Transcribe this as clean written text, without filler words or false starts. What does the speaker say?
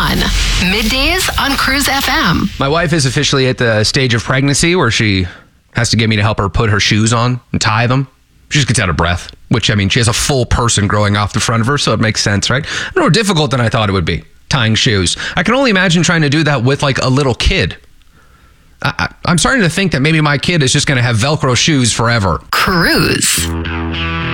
on. Middays on Cruise FM. My wife is officially at the stage of pregnancy where she has to get me to help her put her shoes on and tie them. She just gets out of breath, which, I mean, she has a full person growing off the front of her, so it makes sense, right? More difficult than I thought it would be, tying shoes. I can only imagine trying to do that with, like, a little kid. I'm starting to think that maybe my kid is just going to have Velcro shoes forever. Cruise.